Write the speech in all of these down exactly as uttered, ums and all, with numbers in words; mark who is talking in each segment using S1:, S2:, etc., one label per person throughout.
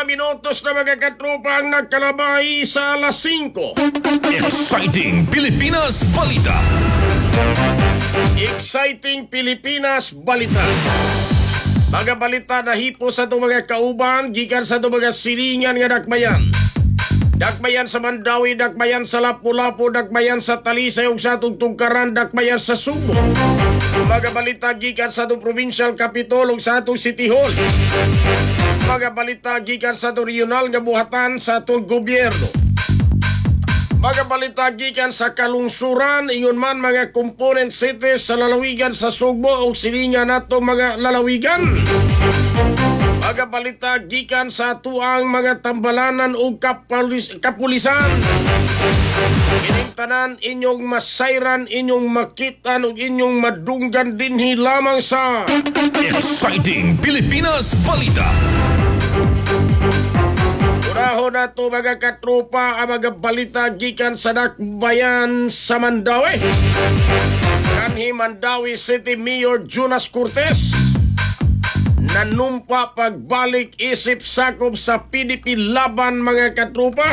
S1: treinta minutos na mga katropa ang nagkalabay sa alas singko.
S2: Exciting Pilipinas Balita.
S1: Exciting Pilipinas Balita. Mga balita na hipo sa itong mga kauban, gikan sa itong mga silingan nga dakbayan. Dakbayan sa Mandawi, dakbayan sa Lapu-Lapu, dakbayan sa Talisay, ug sa itong Tugkaran, dakbayan sa Subo. Mga balita gikan sa itong Provincial Capitol, ug sa itong City Hall. Mga balita gikan sa itong regional nga buhatan sa itong gobyerno. Mga balita gikan sa kalungsuran, ingon man mga component cities sa lalawigan sa Sugbo o silingan nato mga lalawigan. Mga balita gikan sa tuang mga tambalanan o kapulis, kapulisan. Ining tanan inyong masayran, inyong makitan o inyong madunggan dinhi lamang sa
S2: Exciting Pilipinas Balita.
S1: Uraho na to mga katropa ang mga balita gikan sa dakbayan sa Mandawi. Kanhi Mandawi City Mayor Jonas Cortez nanumpa pagbalik isip sakop sa P D P laban mga katropa.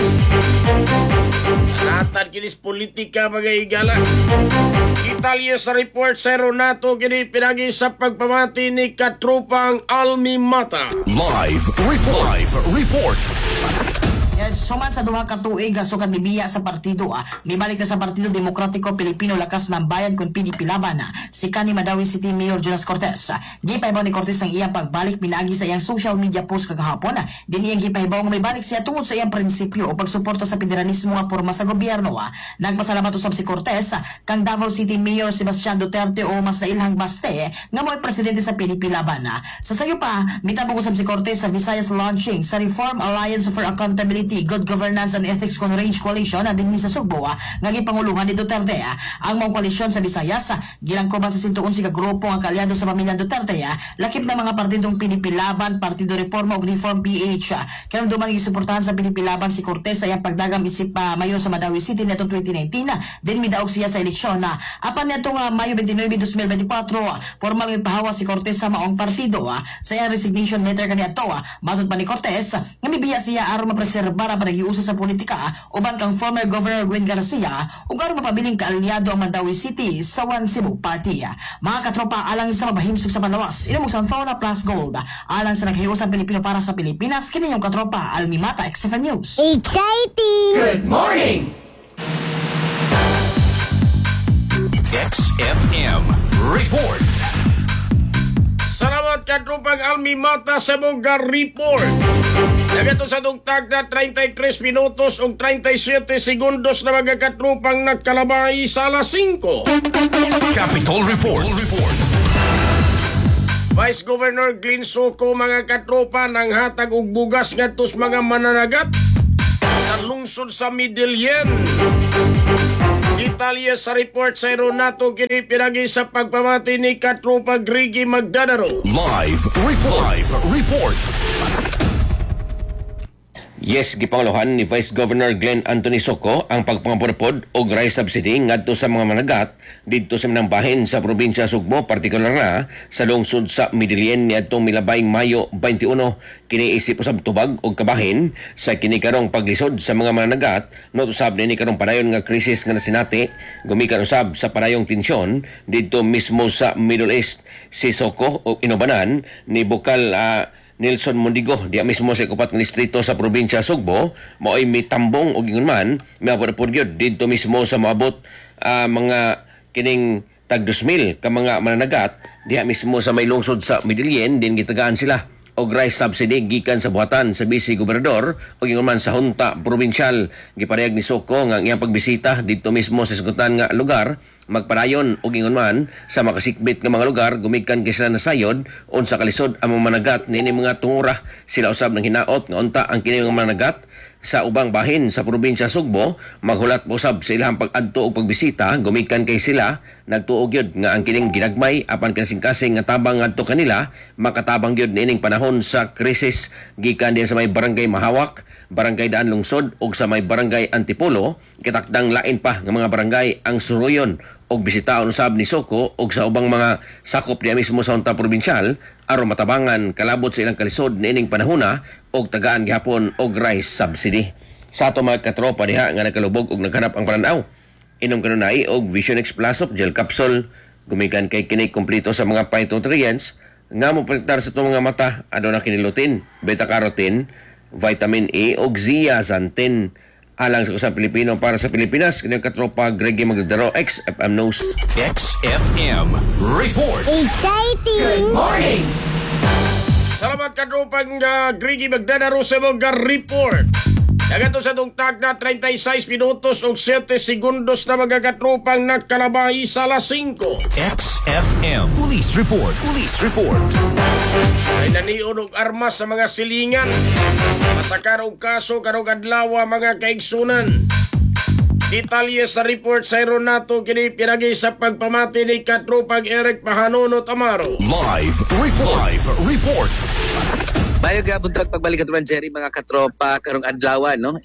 S1: Sa natad kinis politika mga igala. Italya sa report sa Ronato kini pinagi sa pagpamati ni katropang Almi Mata.
S2: Live report. Live report.
S3: Yes, suman sa duha ka tuig so bibiya sa partido ah. Gibalik na sa Partido Demokratiko Pilipino Lakas ng Bayan kun P D P laban ah. Si kanhi Mandawi City Mayor Jonas Cortez. Ah. Gipahibaw ni Cortez ang iyang pagbalik pinagi sa iyang social media post kagahapon. Ah. Din iyang gipahibaw nga may balik siya tungod sa iyang prinsipyo o pagsuporta sa federalismo nga porma sa gobyerno. Ah. Nagpasalamat usab si Cortez ah, kang Davao City Mayor Sebastian Duterte o mas nailhang Baste nga mo'y presidente sa P D P laban. Ah. Sa sayo pa, mitabang usab si Cortez sa Visayas launching sa Reform Alliance for Accountability, Good Governance and Ethics con Range Coalition na dinhi sa Sugbo nga gipanguluhan ni Duterte. Ang mga koalisyon sa Visayas gilangkoban sa one eleven ka grupo nga kaalyado sa pamilya Duterte, lakip na mga partidong P D P Laban, Partido Reforma ug Reform P H. Kanang dumang gisuportahan sa P D P Laban si Cortez sa iyang pagdagam isip pa mayor sa Mandawi City nitong twenty nineteen, din midaog siya sa eleksyon. Apan nitong uh, Mayo twenty-nine, twenty twenty-four, formal ipahawa si Cortez sa maong partido sa iyang resignation letter kaniadto. Matod pa ni Cortez nga mibiya siya aron mapreserba para panagiusa sa politika uban kang former Governor Gwen Garcia ug aron mapabiling kaalyado ang Mandawi City sa One Cebu Party. Mga katropa, alang sa mabahimsog sa Panawas, ilamog sa Fauna Plus Gold, alang sa naghiusang Pilipino para sa Pilipinas, kini yung katropa Almi Mata, X F M News.
S4: Exciting!
S2: Good morning! X F M Report.
S1: Salamat katropang Almi Mata sa mga report. Nagato sa tugtag na thirty-three minutos ug thirty-seven segundos na mga katropang nagkalabay sa alas singko.
S2: Capitol Report. Report.
S1: Vice Governor Glenn Soco mga katropa nang hatag og bugas ngadto sa mga mananagat sa lungsod sa Midillian. Italya sa report sa Ronato kini pinagi sa pagpamati ni katropa Grigi Magdanaro.
S2: Live report. Live report.
S5: Yes, gipangalohan ni Vice Governor Glenn Anthony Soco ang pagpangapurpod o rice subsidy ngadto sa mga managat didto sa minangbahin sa probinsya Sugbo, partikular na sa lungsod sa Midillian niadtong milabayng Mayo twenty-one. Kini isip usab tubag og kabahin sa kini karong paglisod sa mga managat no usab ni karong padayon nga krisis nga nasinati gumikan usab sa padayong tensyon didto mismo sa Middle East. Si Soco o inubanan ni bukal uh, Nelson Mondigo diya mismo sa ikupat ng distrito sa probinsya Sugbo mao'y mitambong o gingon man mapurpod gyud didto mismo sa maabot uh, mga kining tag two thousand ka mga mananagat diya mismo sa may lungsod sa Midillian din gitagaan sila og rice subsidy gikan sa buhatan sa Vice Gobernador o gingon man sa Hunta Provincial. Giparehag ni Soco nga iyang pagbisita didto mismo sa sagutan nga lugar magpadayon og ingon man sa makasikbit nga mga lugar gumikan kay sila nasayod unsa kalisod ang mga managat niini mga tungura. Sila usab nang hinaot nga unta ang kini mga managat sa ubang bahin sa probinsya Sugbo maghulat usab sa ilang pag-adto og pagbisita gumikan kay sila nagtuog gyud nga ang kining ginagmay apan kasing-kasing nga tabang ngadto kanila makatabang gyud niining panahon sa krisis gikan diya sa may barangay Mahawak, barangay Daan Lungsod ug sa may barangay Antipolo. Kitakdang lain pa nga mga barangay ang suruyon og bisitaon usab ni Soko og sa ubang mga sakop niya mismo sa unta probinsyal aron matabangan kalabot sa ilang kalisod niining panahona og tagaan gihapon og rice subsidy. Sa ato mga katropa diha nga nagkalubog og naghanap ang pananaw, inom kanunay og Vision X Plus of Gel Capsule gumikan kay kini kompleto sa mga phytonutrients nga mo protektar sa itong mga mata. Aduna kini lutein, beta-carotene, vitamin A ug zeaxanthin. Alang sa kusang Pilipino para sa Pilipinas, kanyang katropa Greggy Magdadaro, X F M News.
S2: X F M Report.
S4: Exciting!
S2: Morning.
S1: Salamat katropang uh, Greggy Magdadaro sa mga report. Nagato sa tugtag na thirty-six minutos o seven segundos na mga katropang nagkalabay sa alas singko.
S2: X F M Police Report. Police Report.
S1: Ay naniun og armas sa mga silingan. Masakar og kaso karong adlaw mga kaigsunan. Detalye sa report sa Ronato kini pinagi sa pagpamati ni katropang Eric Pahanonot Amaro.
S2: Live report. Live report.
S6: Bayo ga buntag pagbalik atuman Jerry mga katropa karong adlaw no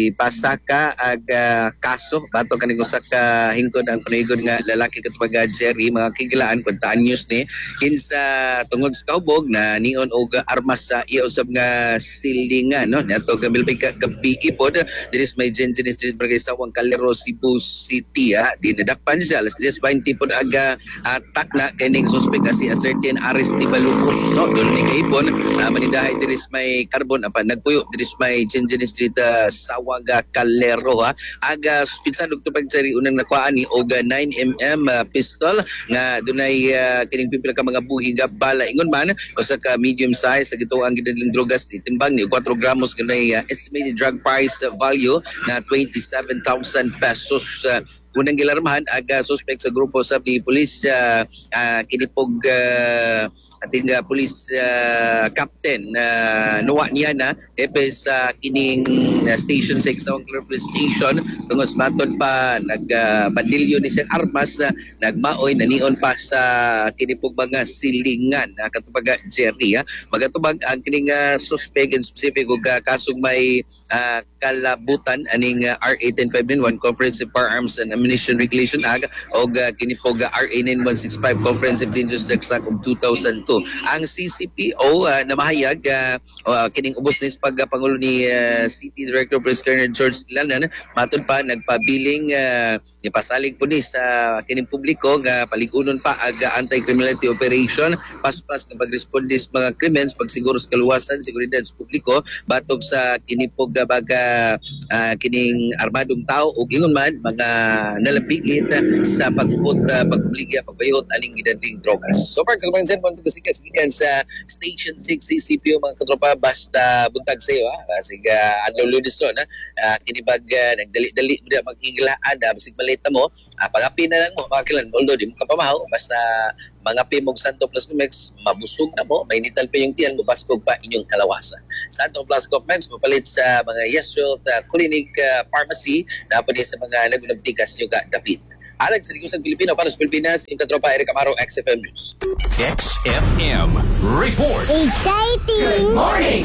S6: ipasaka ag uh, kaso bato kaning usa ka hingkod ang panigod nga lalaki katupag Jerry mga kigilaan kuntaan news ni kinsa tungod sa kaubog na nion og armas sa iya usab nga silingan no nato gamilbay ka gabi pod diris may Jenjen Street Barangay Sawang Calero Cebu City ha dinadakpan siya alas ten twenty pod aga atak na kining suspek si a certain Aristiba Lucas no dun ni kaipon uh, manidahay diris may carbon apa nagpuyo diris may Jenjen Street uh, Sawaga Calero ha aga suspitsan og tupag sa unang nakuhaan ni og nine millimeter uh, pistol nga dunay uh, kining pipila ka mga buhi nga bala ingon man usa ka medium size sa gito ang gidadling drogas itimbang ni four gramos ganay uh, estimated drug price uh, value na twenty-seven thousand pesos uh, unang gilarmahan aga suspect sa grupo sa ni police uh, uh, kinipog uh, ating uh, police uh, captain uh, Noah Niana epes sa uh, kining uh, station six sa police station tungos matod pa nagpadilyo uh, ni siyang armas uh, nagmaoy nanion pa sa kinipog mga silingan uh, katupag Jerry ha magatubag ang kining uh, suspect in specific ug uh, kasong may uh, kalabutan aning uh, R A ten five ninety-one Comprehensive Firearms and Ammunition Regulation Act o uh, kinipog uh, R A nine one six five Comprehensive Dangerous Drugs Act of two thousand two. Ang C C P O uh, na mahayag uh, uh, kining ubos ni pagpangulo ni uh, City Director Police Colonel George Lanan matud pa nagpabiling uh, ipasalig po ni sa kining publiko nga paligunon pa aga anti-criminality operation paspas nga pagresponde sa mga krimens pagsiguro sa kaluwasan seguridad sa publiko batog sa kinipog uh, baga uh, kining armadong tao o ingon man mga nalapigit sa pagput uh, pagpubligya pagbayot aning gidading drogas. So far kagmang sen punto kasi kasigan sa Station six C C P O mga katropa basta buntag sa iyo ha. Basig uh, adlaw Lunes ron ha. Uh, kinibag uh, nagdali-dali mo na maghingilaan ha. Basig malita mo uh, pag-api na lang mo makakilan although di mo kapamahaw basta mga pimog Santo Plus Comex mabusog na mo mainitan pa yung tiyan mabasbog pa inyong kalawasan. Santo Plus Comex mapalit sa mga Yeswell uh, Clinic uh, Pharmacy na pa sa mga nagunabtigas yung dapit. Alex, Rikusan Pilipino para sa Pilipinas, yung katropa Eric Amaro, X F M News.
S2: X F M Report.
S4: Exciting!
S2: Morning.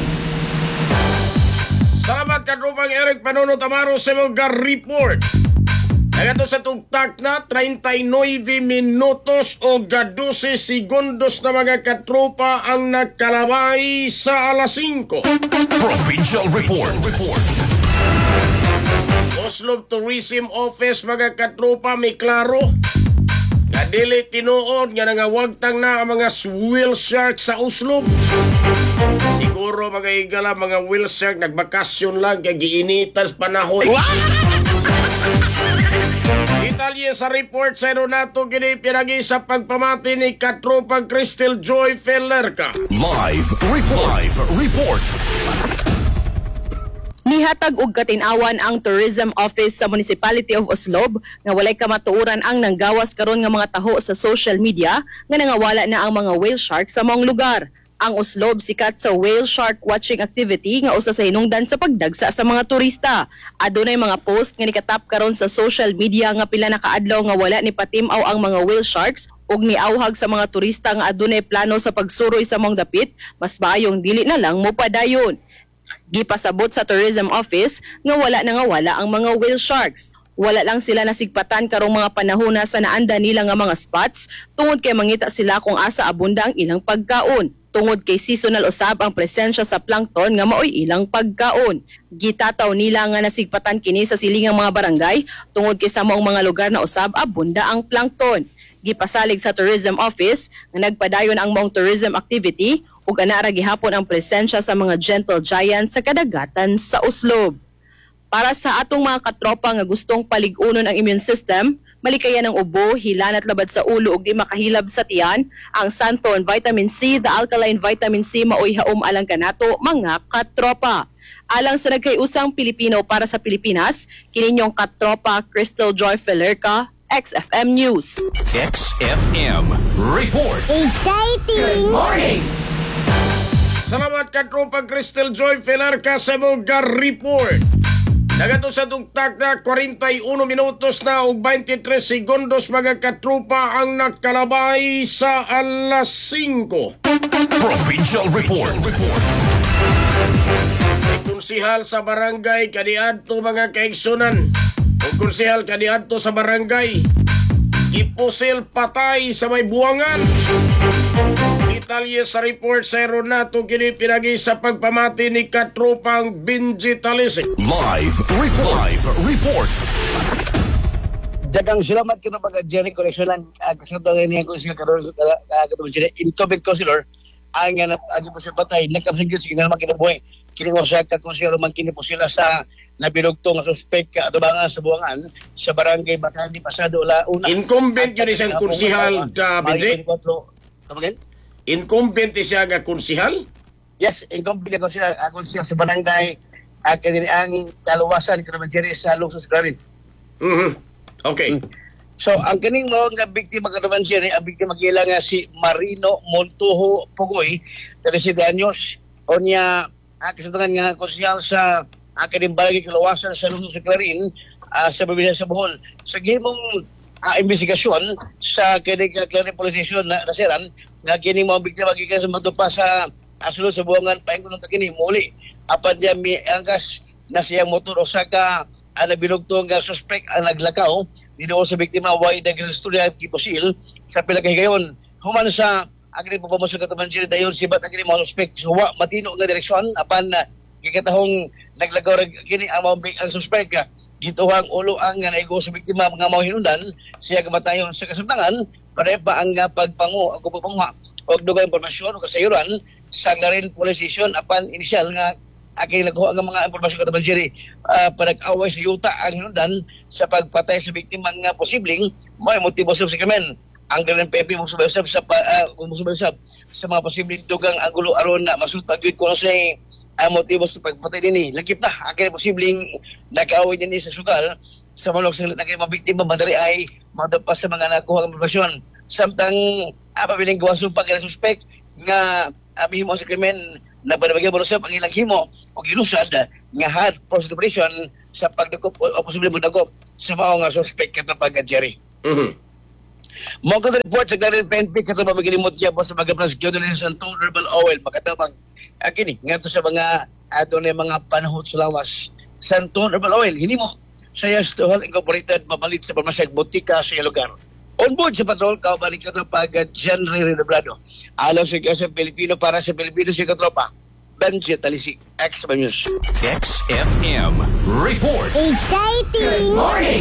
S1: Salamat katropang Eric Panuno Tamaro sa mga report. Nagato sa tugtak na thirty-nine minutos o twelve segundos na mga katropa ang nagkalabay sa alas singko.
S2: Provincial Report. Report.
S1: Oslo Tourism Office mga katropa may klaro nga dili tinuod nga nangawagtang na ang mga whale shark sa Oslo. Siguro mga igala mga whale shark nagbakasyon lang kay giinitan sa panahon. Detalye sa report sa Ronato kini pinagi sa pagpamati ni katropang Crystal Joy Fellerca.
S2: Live report. Live report.
S7: Nihatag og katinawan ang Tourism Office sa Municipality of Oslob nga walay kamatuoran ang nanggawas karon nga mga taho sa social media nga nangawala na ang mga whale shark sa maong lugar. Ang Oslob sikat sa whale shark watching activity nga usa sa hinungdan sa pagdagsa sa mga turista. Adunay mga post nga nikatap karon sa social media nga pila na kaadlaw nga wala ni patimaw ang mga whale sharks ug niawhag sa mga turista nga adunay plano sa pagsuroy sa maong dapit, mas maayong dili na lang mopadayon. Gipasabot sa Tourism Office nga wala na nga wala ang mga whale sharks. Wala lang sila nasigpatan karong mga panahona sa naanda nila nga mga spots tungod kay mangita sila kung asa abunda ang ilang pagkaon. Tungod kay seasonal usab ang presensya sa plankton nga maoy ilang pagkaon. Gitataw nila nga nasigpatan kini sa silingang mga barangay tungod kay sa maong mga lugar na usab abunda ang plankton. Gipasalig sa Tourism Office nga nagpadayon ang maong tourism activity ug anara gihapon ang presensya sa mga gentle giants sa kadagatan sa Uslob. Para sa atong mga katropa nga gustong palig-unon ang immune system, malikayan ng ubo, hilan at labad sa ulo ug di makahilab sa tiyan, ang Santon Vitamin C, the alkaline vitamin C maoy haom alang kanato mga katropa. Alang sa nagkayusang Pilipino para sa Pilipinas, kininyong katropa Crystal Joy Felerca, X F M News.
S2: X F M Report.
S4: Exciting!
S1: Salamat ka tropa Crystal Joy Felarca sa mga report. Nagato sa tugtag na forty-one minutos na ug twenty-three segundos mga katropa ang nakalabay sa alas singko.
S2: Provincial Report.
S1: Konsihal sa barangay kaniadto mga kaigsunan. O konsihal kaniadto sa barangay ipusil patay sa may buwangan. Detalye sa report sa Renato kini pinagi sa pagpamati ni katropang Benji Talisik.
S2: Live report. Live report.
S8: Dagang salamat kita mga Jerry Correction lang uh, kasi ito nga niya kung sila katulong katulong sila incumbent councilor ang nga ang po sila patay nagkapsingil sige na naman kita buhay kini ko sa kakonsilo man kini po sila sa nabilugto nga suspect ka atubangan sa buwangan sa barangay Bakandi pasado la una
S1: Incumbent yun isang konsihal ka Benji?
S8: Tama
S1: Incumbent siya nga konsihal?
S8: Yes, incumbent ako sila ako siya sa barangay uh, kini ang kaluwasan kita man Jerry sa Lungsod Garin.
S1: Mhm. Okay.
S8: So, ang kaning mo nga biktima kataban siya, ang biktima kila nga si Marino Montuho Pugoy, thirty-seven anyos, o niya, uh, kasatangan nga konsyal sa akaning barangay Kalawasan sa Lungsod sa Clarin, uh, sa Probinsya sa Bohol. Sa gihimong uh, investigasyon sa kaning uh, Clarin Police Station na nasiran, nga kining mga biktima gikan sa matupa sa asulod sa buwangan, paingon ng kini muli, apan niya may angkas na siyang motor o saka ang nabilugtong nga suspect ang naglakaw dito sa biktima way nag-istorya kiposil sa pilagahigayon human sa agri papamasok kataman siya dayon si bat agri mga suspect suwa matino nga direksyon apan uh, gikatahong naglakaw kini ang mga ang suspect uh, gituhang ulo ang nga naigo sa biktima mga mga hinundan siya kamatayon sa kasamtangan para pa ang uh, pagpangu ako pagpanguha og dugang impormasyon o kasayuran sa Clarin Police Station apan inisyal nga aking nagkuha ng mga impormasyon kataban Jerry uh, panag-away sa yuta ang hinundan sa pagpatay sa biktima nga posibleng may motibo sa krimen. Ang Clarin P P mo subayusab sa uh, subayusab sa mga posibleng dugang angulo aron na masultag gyud ko sa ang motibo sa pagpatay dinhi. Lakip na aking posibleng nag-away dinhi sa sugal sa manok sa naging mga biktima madari ay madapas sa mga nakuha ng impormasyon. Samtang uh, pabiling gawason pag suspect nga amihim uh, sa krimen na panabagyan mo sa pangilang himo o gilusad nga hard process operation sa pagdakop o, o posibleng magdakop sa mga nga suspect katapag Jerry.
S1: Mhm.
S8: Mo ko report sa Clarin P N P katapag magilimot niya po sa mga prosecutor sa Santon Herbal Oil makatabang akini nga to sa mga ato na mga panahon sa lawas Santon Herbal Oil hinimo sa Yes to Health Incorporated mabalit sa pamasyag botika sa iyong lugar. On board sa patrol, kabalik ka tropa Henry Redoblado. Alam sa G S M Pilipino para sa Pilipino sa katropa. Benji Talisik, X M News.
S2: X F M Report.
S4: Exciting!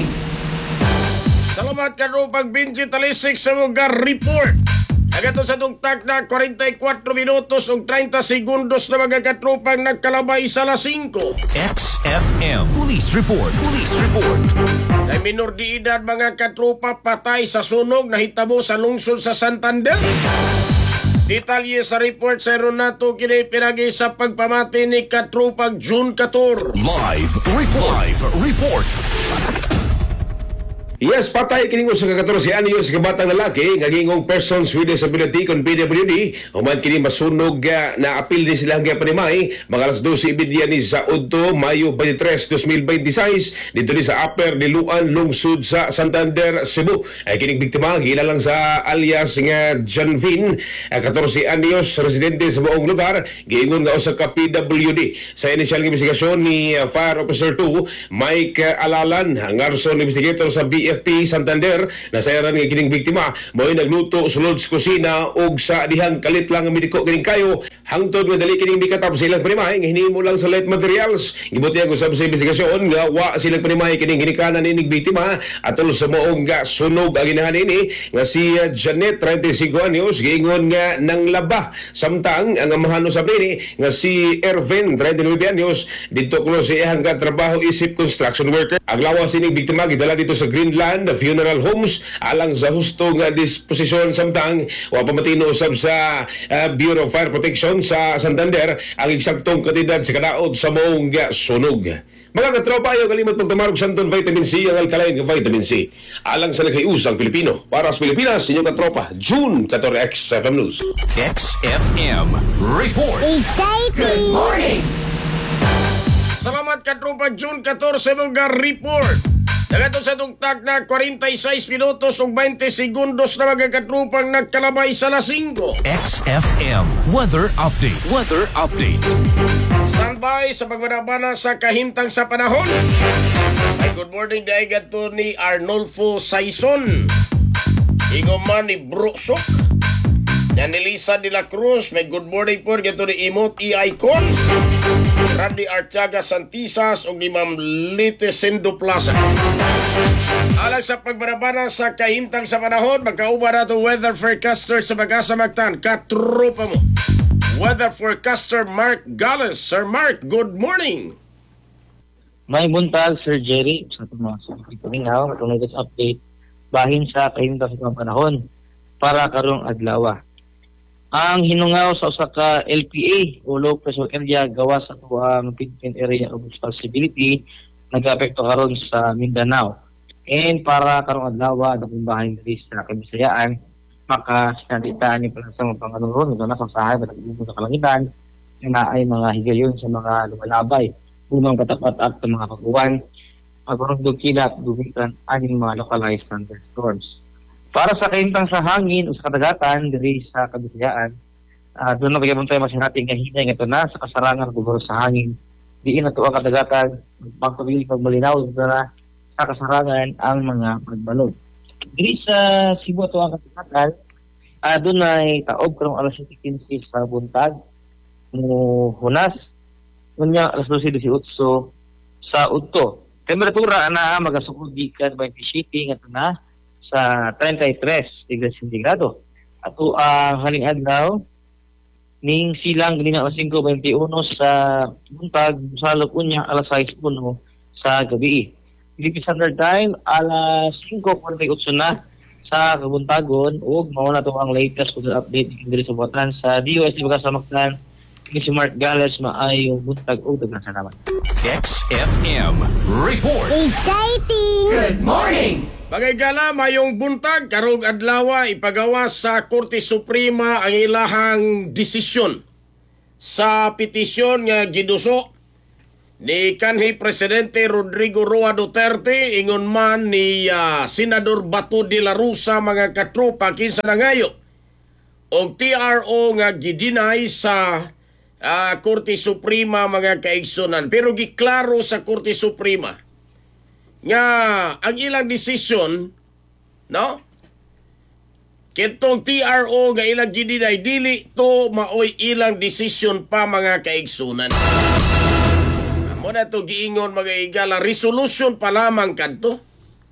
S1: Salamat ka tropang Benji Talisik sa mga report. Agato sa tugtag na forty-four minutos ug thirty segundos na mga katropang nagkalabay sa alas singko.
S2: X F M Police Report. Police Report.
S1: Ay minor di edad mga katropa patay sa sunog na hitabo sa lungsod sa Santander. Detalye sa report sa Renato kini pinagi sa pagpamati ni katropang June Cator.
S2: Live report. Live report.
S9: Yes, patay kining usa ka katorse anyos ka batang lalaki nga gingong persons with disability kon P W D human kini masunog uh, na apil ni sila hanggang panimay mga alas dose ibidya ni sa Udto Mayo twenty-tres, twenty twenty-six dito ni sa Upper Diluan lungsod sa Santander, Cebu. Ay kining biktima gilalang sa alias nga Janvin, katorse anyos residente sa buong lugar giingon nga usa ka P W D. Sa initial investigasyon ni uh, Fire Officer two Mike uh, Alalan ang arson investigator sa B F P Santander na sayaran nga kining biktima mo'y nagluto sulod sa kusina og sa dihang kalit lang ang mediko kining kayo hangtod nga dali kining mikatap sa ilang panimay nga hinimo lang sa light materials. Gibuti ang usab sa investigasyon nga wa silang panimay kining ginikanan ining biktima atol sa moong nga sunog ang ginahan ini nga si uh, Janet thirty-five anyos giingon nga nang laba samtang ang amahan usab nini nga si Ervin thirty-nine anyos dito kuno sa iyang trabaho isip construction worker. Ang lawas ining biktima gidala dito sa Greenland Funeral Homes alang sa husto nga disposisyon samtang wa pa matino usab sa uh, Bureau of Fire Protection sa Santander ang eksaktong kantidad sa kadaot sa moong nga sunog. Mga katropa, ayaw kalimot magtamarog Santon Vitamin C ang alkaline ng Vitamin C alang sa nagkaiusang Pilipino. Para sa Pilipinas, inyong katropa, June fourteen, X F M News.
S2: X F M Report.
S4: Exciting!
S1: Salamat katropa June fourteen mga report. Nagato sa tugtag na forty-six minutos ug twenty segundos na mga katrupang nagkalabay sa lasinggo.
S2: X F M Weather Update. Weather Update.
S1: Standby sa pagbanabana sa kahimtang sa panahon. Ay good morning dahil gato ni Arnolfo Saison. Ingoman ni Bruksok. Yan ni Lisa de la Cruz. May good morning po gato ni Imot E. Icon. Randy Artiaga Santisas o ni Ma'am Lite Sendo Plaza. Alang sa pagbarabana sa kahintang sa panahon, magkauba na ito weather forecaster sa Magasamagtan. Katrupa mo. Weather forecaster Mark Gales. Sir Mark, good morning.
S10: May buntag, Sir Jerry, sa itong mga sabihin itong latest update, bahin sa kahintang sa panahon para karong adlaw. Ang hinungaw sa usa ka L P A o low pressure area gawa sa tuwang Philippine Area of Responsibility nag-apekto karon sa Mindanao. And para karong adlaw dakong bahin diri sa Kabisayaan maka sinalitaan ni pala sa mga panganuron ito na sa sahay matagubong sa kalangitan na ay mga higayon sa mga lumalabay unang katapat-at sa mga kaguwan pagurong kilat dumikan aning mga localized thunderstorms. Para sa kahintang sa hangin o sa kadagatan diri sa Kabisayaan, uh, doon na bigyan tayo masinating nga hinay nga ito na sa kasarangan gubor sa hangin. Diin na ito ang kadagatan, pagpabiling pagmalinaw na sa kasarangan ang mga magbalog. Diri sa Cebu ito ang kadagatan, uh, doon ay taob karong alas seven fifteen sa buntag, no hunas, kunya alas twelve eighteen sa Udto. Temperatura na magasukod gikan twenty-seven nga ito na sa thirty-three degrees centigrado. Ato ang uh, haling adlaw ning silang gani na alas five twenty-one sa buntag salog unya alas six sa gabi. Philippine Standard Time alas five forty-eight na sa kabuntagon ug mao na to ang latest weather update diri sa buwatan sa D O S C Magasamagtan. Ni si Mark Gales maayong buntag ug daghang salamat.
S2: X F M Report.
S4: Exciting!
S2: Good morning.
S1: Bagay gala, mayong buntag, karong adlaw ipagawa sa Korte Suprema ang ilahang desisyon sa petisyon nga giduso ni kanhi Presidente Rodrigo Roa Duterte ingon man ni uh, Senador Bato de la Rosa mga katropa kinsa na ngayo og T R O nga gidinay sa uh, Korte Suprema mga kaigsunan. Pero giklaro sa Korte Suprema nga ang ilang desisyon, no? Kitong T R O nga ilang gidinay dili to maoy ilang desisyon pa mga kaigsunan. Amo na to giingon mga igala, resolution pa lamang kadto.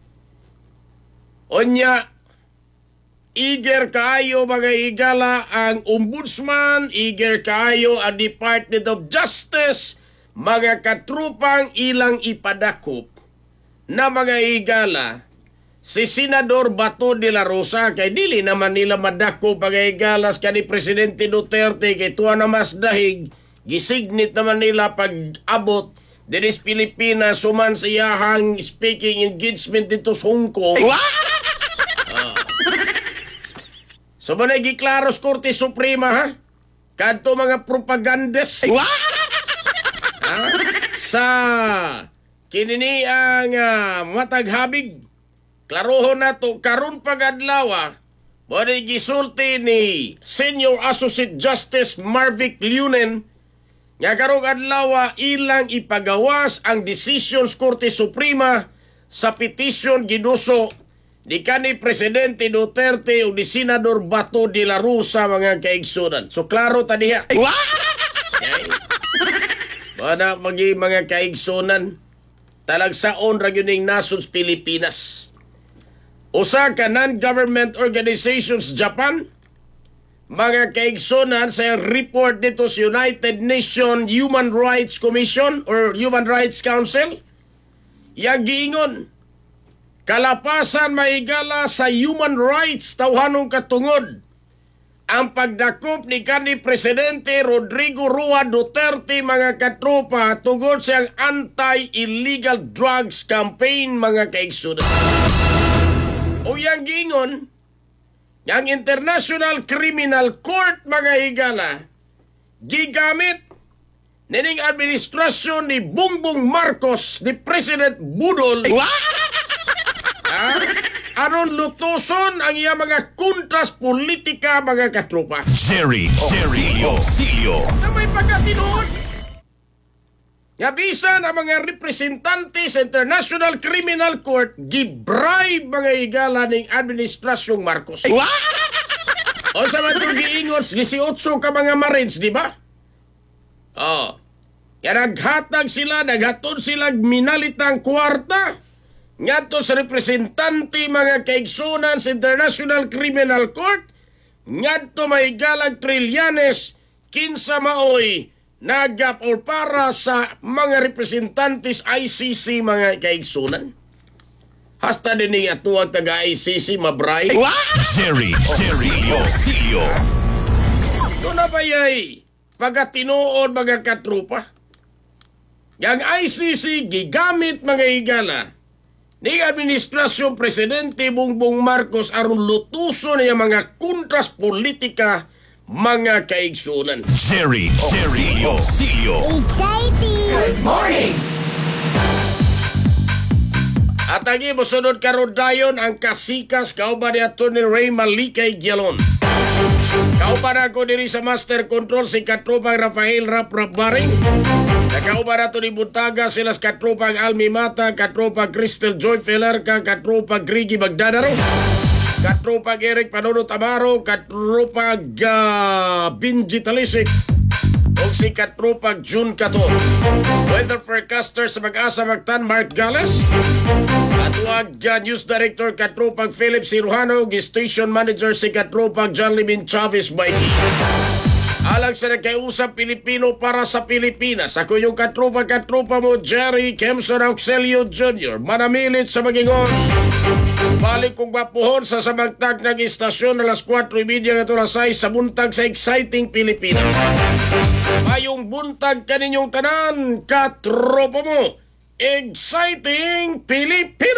S1: Onya, eager kaayo mga igala ang Ombudsman, eager kaayo ang Department of Justice, mga katrupang ilang ipadakop na mga igala si Senador Bato de la Rosa kay dili naman nila madako mga igalas kani Presidente Duterte kay tuwa na mas dahig gisignit naman nila pag-abot Dinis Pilipinas, suman sa iyahang speaking engagement dito sa Hong Kong. Ah. So ba nagiklaros Korte Suprema, ha? Kadto mga propagandas. Ha? Sa kinini ang uh, mataghabig. Klarohon na to, karon pagadlawa, mo gisulti ni Senior Associate Justice Marvic Lunen nga karong adlaw ilang ipagawas ang decision sa Korte Suprema sa petisyon ginuso ni kanhi Presidente Duterte o ni Senador Bato de la Rosa mga kaigsunan. So klaro ta diha. Okay. Mana magi mga kaigsunan talagsaon ra gyud ning nasod sa Pilipinas. Usa ka non-government organizations Japan mga kaigsunan sa report dito sa United Nations Human Rights Commission or Human Rights Council, yang giingon, kalapasan maigala sa human rights tawhanong katungod ang pagdakop ni kanhi Presidente Rodrigo Roa Duterte mga katropa tungod sa anti-illegal drugs campaign mga kaigsunan. O yang giingon, yang International Criminal Court mga higala gigamit nining administrasyon ni Bongbong Marcos ni President Budol ha? Aron lutuson ang iya mga kontras politika mga katropa.
S2: Jerry Jerry Osilio
S1: Na may pagkatinuod nga bisan ang mga representante sa International Criminal Court gibribe mga higala ning administrasyong Marcos. O sa matong giingon, gisiotso ka mga Marines, di ba? Oh. Kaya naghatag sila, naghatod sila minalitang kwarta ngadto sa representante mga kaigsunan sa International Criminal Court ngadto mahigalang trilyanes kinsa maoy nagap or para sa mga representantes I C C mga kaigsunan. Hasta din ni atuang taga-I C C mabray.
S2: Jerry Jerry Osilio
S1: Ito na ba yay pagkatinuod mga katrupa? Yang I C C gigamit mga higala ni Administrasyon Presidente Bongbong Marcos aron lutuson niya mga kontras politika mga kaigsunan.
S2: Jerry Jerry Osilio
S4: Exciting!
S1: At ang imusunod karon dayon ang kasikas kauban ni Atty. Ray Malikay Gialon. Kauban ako diri sa Master Control si Katropang Rafael Rap Rap Baring. Nakauban nato ni Buntaga sila sa Katropang Almi Mata, Katropang Crystal Joy Felerca, Katropang Grigi Magdadaro, Katropang Eric Panono Tamaro, Katropang uh, Binji Talisik, o si Katropang June Kato. Weather forecaster sa Mag-asa Magtan Mark Gales. Katwag uh, News Director Katropang Philip Cirujano, Station Manager si Katropang John Limin Chavez Baiki. Alang sa nagkaiusap Pilipino para sa Pilipinas. Ako yung katropa-katropa mo, Jerry Kemson Auxilio Junior Manamilit sa Magingon. Balik kong mapuhon sa samagtag ng istasyon na alas kwatro media at alas sais sa buntag sa Exciting Pilipinas. Mayong buntag kaninyong tanan, katropa mo, Exciting Pilipinas!